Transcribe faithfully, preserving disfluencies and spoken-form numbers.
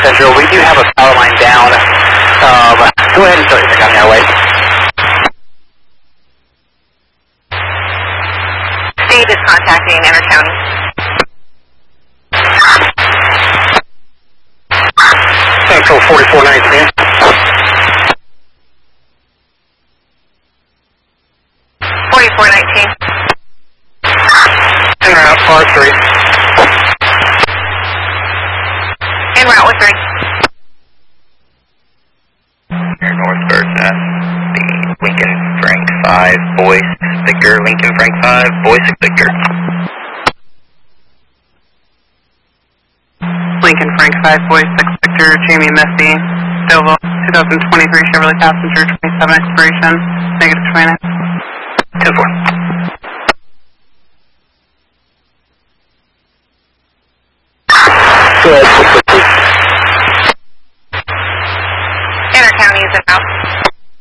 Central, we do have a power line down. Um, go ahead and start your coming our way. Steve is contacting Enter County. Central forty-four nineteen. forty-four nineteen. En route, R three. En route with three. Air Northbird, that's the Lincoln Frank five, Boyce Victor, Lincoln Frank five, Boyce Victor. Lincoln Frank five, Boyce six Victor, Jamie Messy, Stouffville, twenty twenty-three Chevrolet Passenger, twenty-seven expiration, negative twenty-nine. ten four. Good. Enter County is in route.